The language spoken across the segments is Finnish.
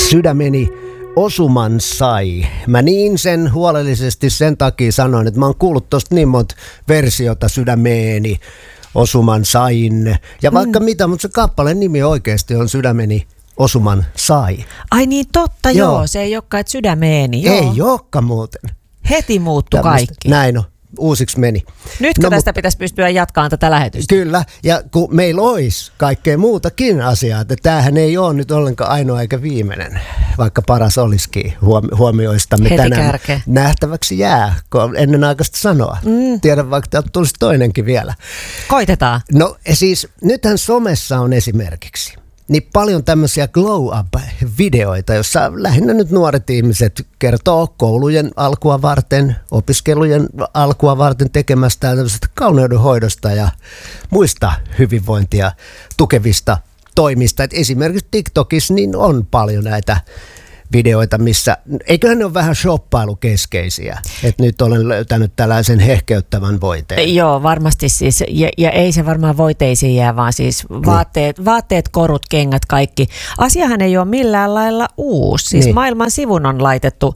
Sydämeni osuman sai. Mä niin sen huolellisesti sen takia sanoin, että mä oon kuullut tosta niin monta versiota Sydämeeni osuman sain. Ja vaikka mitä, mutta se kappaleen nimi oikeasti on Sydämeni osuman sai. Ai niin totta, joo. Se ei olekaan, että Sydämeeni. Joo. Ei olekaan muuten. Heti muuttui kaikki. Näin on. Uusiksi meni. Nytkö tästä pitäisi pystyä jatkamaan tätä lähetystä? Kyllä, ja kun meillä olisi kaikkea muutakin asiaa, että tämähän ei ole nyt ollenkaan ainoa eikä viimeinen, vaikka paras olisikin huomioistamme heti tänään. Kärke. Nähtäväksi jää, kun on ennenaikaista sanoa. Tiedän, vaikka täältä tulisi toinenkin vielä. Koitetaan. No siis, nythän somessa on esimerkiksi niin paljon tämmöisiä glow-up-videoita, jossa lähinnä nyt nuoret ihmiset kertoo koulujen alkua varten, opiskelujen alkua varten tekemästään tämmöisestä kauneudenhoidosta ja muista hyvinvointia tukevista toimista. Et esimerkiksi TikTokissa niin on paljon näitä videoita, missä, eiköhän ne ole vähän shoppailukeskeisiä, että nyt olen löytänyt tällaisen hehkeyttävän voiteen. Joo, varmasti siis, ja ei se varmaan voiteisiin jää, vaan siis vaatteet, korut, kengät, kaikki. Asiahan ei ole millään lailla uusi, siis maailman sivun on laitettu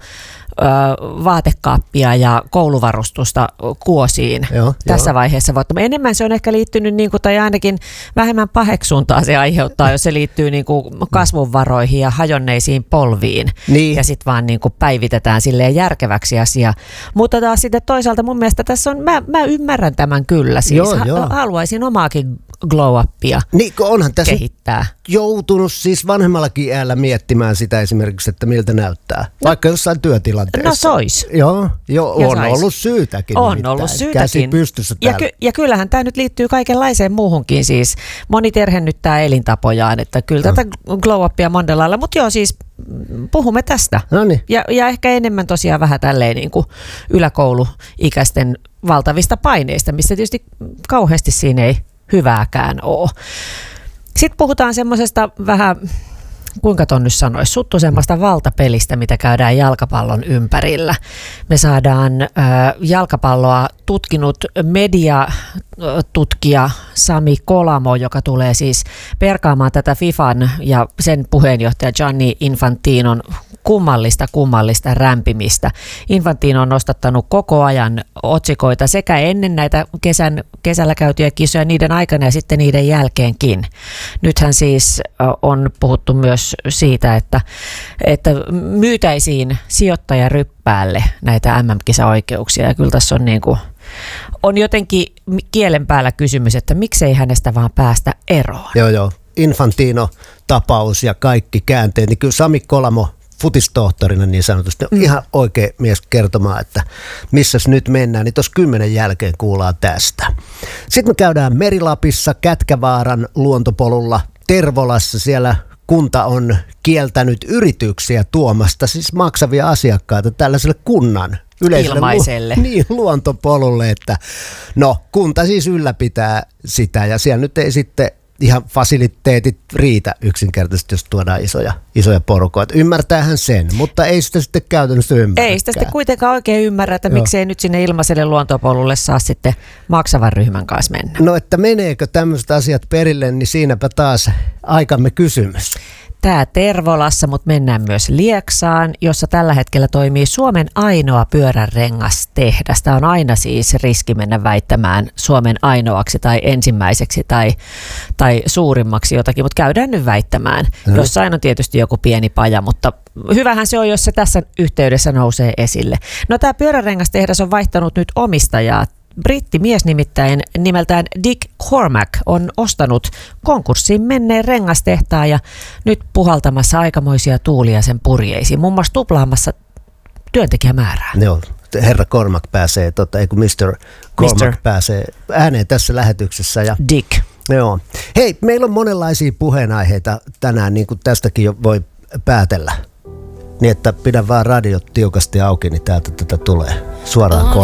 vaatekaappia ja kouluvarustusta kuosiin tässä vaiheessa. Enemmän se on ehkä liittynyt, tai ainakin vähemmän paheksuntaa se aiheuttaa, jos se liittyy kasvunvaroihin ja hajonneisiin polviin. Niin. Ja sitten vaan päivitetään silleen järkeväksi asia. Mutta taas sitten toisaalta mun mielestä tässä on, mä ymmärrän tämän kyllä. Siis haluaisin omaakin glow-upia niin, onhan tässä kehittää. Joutunut siis vanhemmallakin iällä miettimään sitä esimerkiksi, että miltä näyttää. Vaikka jossain työtilanteessa. No sois. Joo, on ollut syytäkin. On nimittäin. Ollut syytäkin. Käsi pystyssä täällä. Ja kyllähän tämä nyt liittyy kaikenlaiseen muuhunkin siis. Moni terhennyttää elintapojaan, että kyllä tätä glow-upia monella lailla. Mutta joo, siis puhumme tästä. Noniin. Ja ehkä enemmän tosiaan vähän tälleen yläkouluikäisten valtavista paineista, missä tietysti kauheasti siinä ei hyvääkään ole. Sitten puhutaan semmoisesta vähän, kuinka ton nyt sanoisi, suttusemmasta valtapelistä, mitä käydään jalkapallon ympärillä. Me saadaan jalkapalloa tutkinut mediatutkija Sami Kolamo, joka tulee siis perkaamaan tätä FIFAn ja sen puheenjohtaja Gianni Infantinon kummallista rämpimistä. Infantino on nostattanut koko ajan otsikoita sekä ennen näitä kesällä käytyjä kisoja niiden aikana ja sitten niiden jälkeenkin. Nythän siis on puhuttu myös siitä, että myytäisiin sijoittajaryppäälle näitä MM-kisaoikeuksia ja kyllä tässä on jotenkin kielen päällä kysymys, että miksei hänestä vaan päästä eroon. Joo. Infantino-tapaus ja kaikki käänteet, niin kyllä Sami Kolamo futistohtorina niin sanotusti on ihan oikea mies kertomaan, että missäs nyt mennään, niin tuossa 10 jälkeen kuullaan tästä. Sitten me käydään Merilapissa, Kätkävaaran luontopolulla, Tervolassa, siellä kunta on kieltänyt yrityksiä tuomasta siis maksavia asiakkaita tällaiselle kunnan ilmaiselle luontopolulle, että kunta siis ylläpitää sitä ja siellä nyt ei sitten ihan fasiliteetit riitä yksinkertaisesti, jos tuodaan isoja porukoita. Ymmärtäähän sen, mutta ei sitä sitten käytännössä ymmärrä. Ei sitä sitten kuitenkaan oikein ymmärrä, että miksei nyt sinne ilmaiselle luontopolulle saa sitten maksavan ryhmän kanssa mennä. No, että meneekö tämmöiset asiat perille, niin siinäpä taas aikamme kysymys. Tämä Tervolassa, mutta mennään myös Lieksaan, jossa tällä hetkellä toimii Suomen ainoa pyöränrengastehdas. Tämä on aina siis riski mennä väittämään Suomen ainoaksi tai ensimmäiseksi tai suurimmaksi jotakin, mutta käydään nyt väittämään. Jossain on tietysti joku pieni paja, mutta hyvähän se on, jos se tässä yhteydessä nousee esille. No, tämä pyöränrengastehdas on vaihtanut nyt omistajaa. Brittimies nimittäin nimeltään Dick Cormack on ostanut konkurssiin menneen rengastehtaan ja nyt puhaltamassa aikamoisia tuulia sen purjeisiin, muun muassa tuplaamassa työntekijämäärää. Joo, herra Cormack pääsee, Mr. Cormack pääsee ääneen tässä lähetyksessä. Ja Dick. Joo. Hei, meillä on monenlaisia puheenaiheita tänään, niin kuin tästäkin jo voi päätellä. Niin, että pidä vaan radiot tiukasti auki, niin täältä tätä tulee suoraan